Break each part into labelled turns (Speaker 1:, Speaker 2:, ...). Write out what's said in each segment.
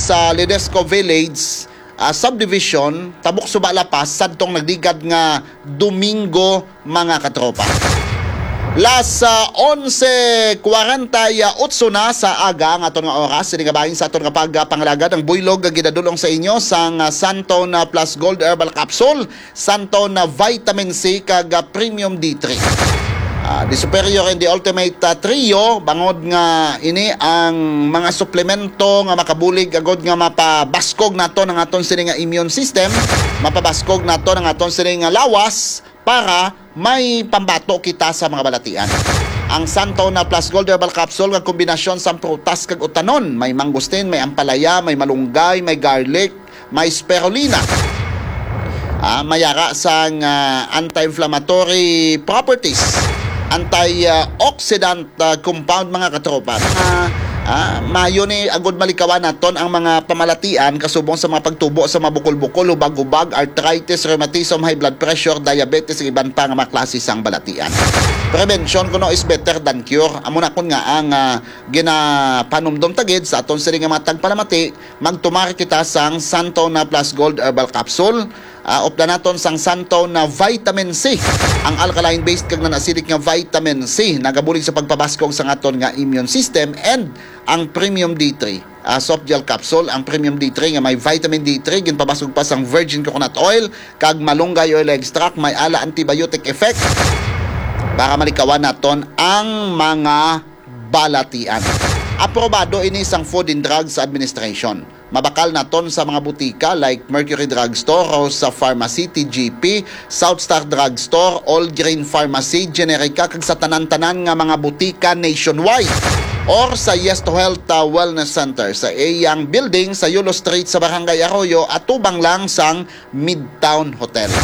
Speaker 1: sa Ledesco Village subdivision tabok suba lapas sadtong nagdigad nga Domingo mga katropa. Las 11:48 na sa aga nga aton nga oras sini nga bahin sa aton nga pagpangalagad ang buylog nga ginadulong sa inyo sang Santon Plus Gold Herbal Capsule, Santon Vitamin C kag Premium D3. The Superior and the Ultimate Trio bangod nga ini ang mga suplemento nga makabulig agod nga mapabaskog nato ng aton sini nga immune system, mapabaskog nato ng aton sini nga lawas para may pambato kita sa mga balatian. Ang Santon Plus Gold Herbal Capsule nga kombinasyon sa prutas kag utanon, may mangustin, may ampalaya, may malunggay, may garlic, may spirulina. Mayara sa anti-inflammatory properties, antioxidant compound mga katropa. Mayo ni agod malikawan naton ang mga pamalatian kasubong sa mga pagtubo sa mga bukol-bukol, hubag-hubag, arthritis, rheumatism, high blood pressure, diabetes, ug iban pa nga mga klase sang balatian. Prevention kuno is better than cure. Amo na kun nga ang ginapanumdom tagid sa aton sini nga mga tagpalamati, magtumar kita sang Santon Plus Gold Herbal Capsule. Opda naton sang Santon na Vitamin C, ang alkaline based kag non-acidic nga vitamin C nagabulig sa pagpabaskog sa aton nga immune system, and ang Premium D3 soft gel capsule, ang Premium D3 nga may vitamin D3 ginpabasog pa sang virgin coconut oil kag malunggay oil extract, may ala antibiotic effect para malikawan naton ang mga balatian. Aprobado ini sang Food and Drugs Administration. Mabakal naton sa mga butika like Mercury Drugstore, Rosa Pharmacy, TGP, South Star Drugstore, All Green Pharmacy, Generica, kag sa tanan-tanan nga mga butika nationwide. Or sa Yes to Health Wellness Center sa Eyang Building sa Yulo Street sa Barangay Arroyo at tubang lang sang Midtown Hotel.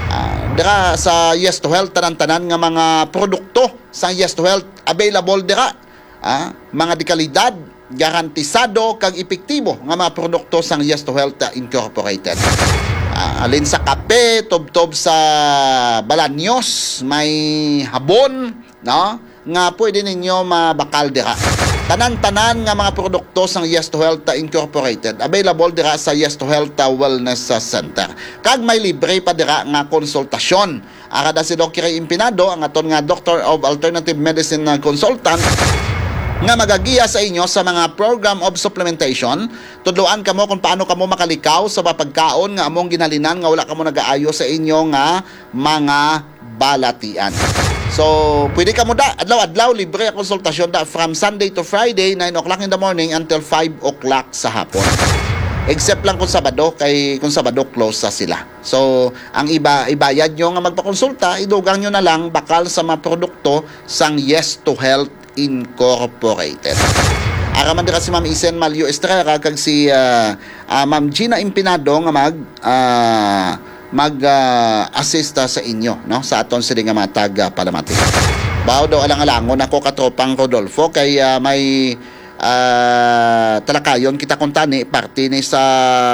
Speaker 1: Dira sa Yes to Health, tanan-tanan nga mga produkto sa Yes to Health available dira. Mga dekalidad, garantisado kag epektibo nga mga produkto sang Yes to Health Incorporated. Alin sa kape, tob-tob sa balanyos, may habon, no? Nga pwede ninyo mabakal dira. Tanan-tanan nga mga produkto sang Yes to Health Incorporated available dira sa Yes to Health Wellness Center. Kag may libre pa dira nga konsultasyon. Arada si Dr. Impinado, ang aton nga Doctor of Alternative Medicine Consultant, nga magagiya sa inyo sa mga program of supplementation. Tudloan kamo kung paano kamo makalikaw sa pagkaon nga among ginalinan nga wala kamo nagaayo sa inyo nga mga balatian. So, pwede kamo da adlaw-adlaw libre ang konsultasyon da from Sunday to Friday, 9 o'clock in the morning until 5 o'clock sa hapon. Except lang kung Sabado, kay kung Sabado close sa sila. So, ang ibayad nyo nga magpakonsulta, idugang nyo na lang bakal sa mga produkto sang Yes to Health Incorporated. Araman dira si Ma'am Isen Malio Estrera kag si Ma'am Gina Impinado nga mag-assist sa inyo, no, sa aton sila nga matag palamati. Bao daw alang-alangon ako katropang Rodolfo kay may talakayon kita kuntani parte ni sa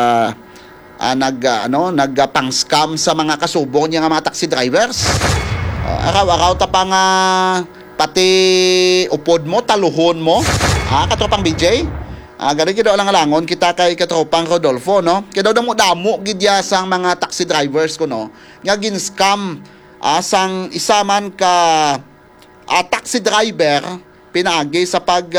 Speaker 1: nagpang-scam sa mga kasubong niya nga mga taxi drivers. Araw-araw ta pa nga pati upod mo, taluhon mo, katropang BJ. Gari daw alang-alangon kita kay katropang Rodolfo, no? Kaya daw damo gidya sang mga taxi drivers ko, no? Nga gin-scam sang isaman ka taxi driver pinagi sa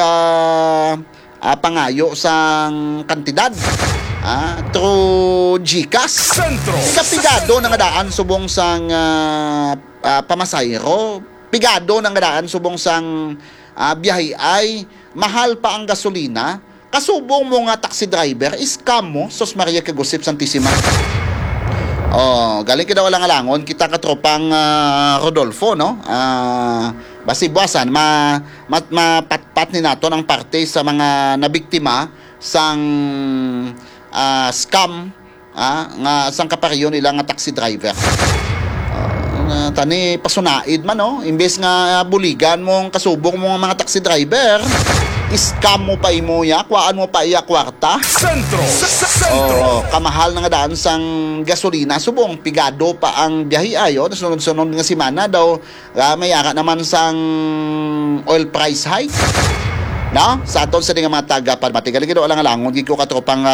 Speaker 1: pangayo sang kantidad through GCash. Kapigado na nga daan subong sang pamasayro, pigado na nga daan subong sang biyahe ay mahal pa ang gasolina. Kasubong mo nga taxi driver, scam mo, sos Maria Kagusip Santissima. Galing ka daw alang-alangon, kita katropang Rodolfo, no? Basi buwasan, mapatpat ni nato ang parte sa mga nabiktima sang scam nga sang kapariyon nila nga taxi driver. Tani pasunaid man, no? Imbes nga buligan mong kasubong mo mga taxi driver, scam mo pa imo ya, kuhaan mo pa iya kwarta. Sentro. Kamahal na nga daan sang gasolina, subong pigado pa ang biyahe ayo, sunod-sunod nga semana daw mayara naman sang oil price hike. No? Sa aton sa nga mga taga-palmati, galing daw alang-alangon, giko katropang